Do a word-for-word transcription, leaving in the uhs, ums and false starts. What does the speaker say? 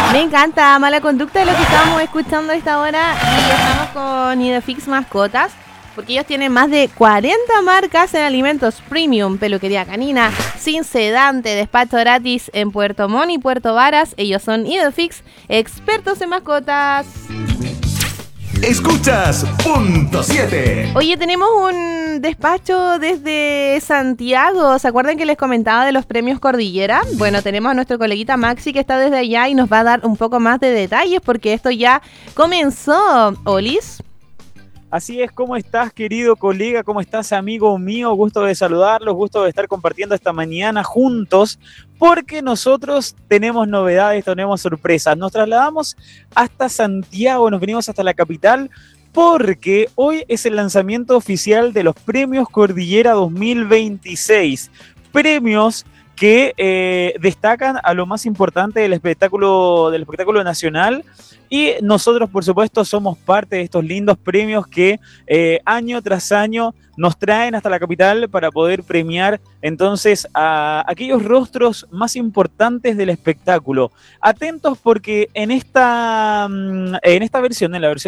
Me encanta Mala Conducta de lo que estamos escuchando a esta hora y estamos con Idefix Mascotas porque ellos tienen más de cuarenta marcas en alimentos premium, peluquería canina, sin sedante, despacho gratis en Puerto Montt y Puerto Varas. Ellos son Idefix, expertos en mascotas. Escuchas Punto siete. Oye, tenemos un despacho desde Santiago. ¿Se acuerdan que les comentaba de los premios Cordillera? Bueno, tenemos a nuestro coleguita Maxi que está desde allá y nos va a dar un poco más de detalles porque esto ya comenzó. ¿Olis? Así es, ¿cómo estás, querido colega? ¿Cómo estás, amigo mío? Gusto de saludarlos, gusto de estar compartiendo esta mañana juntos, porque nosotros tenemos novedades, tenemos sorpresas. Nos trasladamos hasta Santiago, nos venimos hasta la capital, porque hoy es el lanzamiento oficial de los Premios Cordillera dos mil veintiséis. Premios que eh, destacan a lo más importante del espectáculo, del espectáculo nacional, y nosotros, por supuesto, somos parte de estos lindos premios que eh, año tras año nos traen hasta la capital para poder premiar entonces a aquellos rostros más importantes del espectáculo. Atentos porque en esta, en esta versión, en la versión